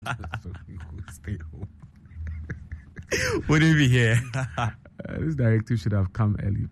Stay home. Wouldn't be here. This directive should have come early,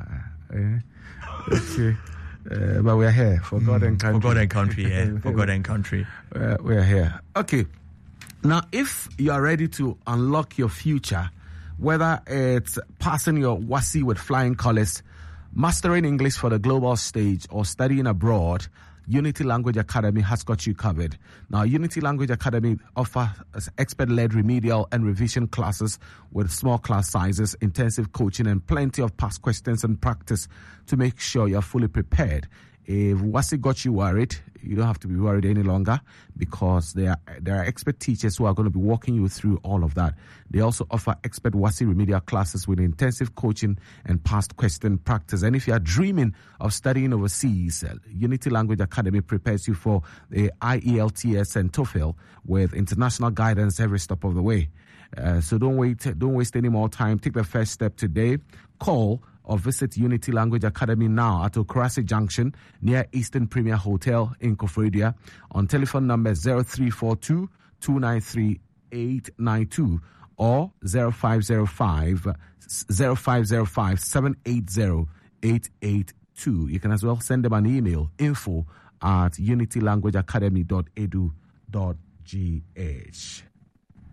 okay. But we are here for God and country. For God and country, yeah. For God and country. We are here. Okay. Now, if you are ready to unlock your future, whether it's passing your WASSCE with flying colors, mastering English for the global stage, or studying abroad, Unity Language Academy has got you covered. Now, Unity Language Academy offers expert-led remedial and revision classes with small class sizes, intensive coaching, and plenty of past questions and practice to make sure you're fully prepared. If WASSCE got you worried, you don't have to be worried any longer, because there are expert teachers who are going to be walking you through all of that. They also offer expert WASSCE remedial classes with intensive coaching and past question practice. And if you are dreaming of studying overseas, Unity Language Academy prepares you for the IELTS and TOEFL with international guidance every step of the way. So don't waste any more time. Take the first step today. Call or visit Unity Language Academy now at Okurasi Junction near Eastern Premier Hotel in Koforidua on telephone number 0342 293 892 or 0505 780 882. You can as well send them an email, info@unitylanguageacademy.edu.gh.